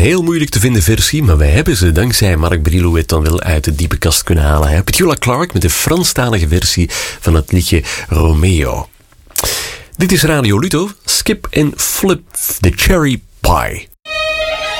heel moeilijk te vinden versie, maar wij hebben ze dankzij Mark Brillo het dan wel uit de diepe kast kunnen halen. Hè? Petula Clark met de Franstalige versie van het liedje Romeo. Dit is Radio Ludo, Skip en Flip, The Cherry Pie.